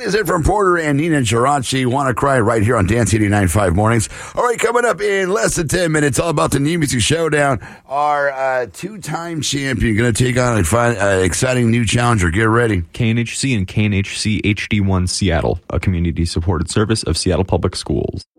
is it from Porter and Nina Geraci. Wanna Cry right here on Dance 89.5 Mornings. All right, coming up in less than 10 minutes, all about the New Music Showdown. Our two-time champion going to take on an exciting new challenger. Get ready. KNHC and KNHC HD1 Seattle, a community-supported service of Seattle Public Schools.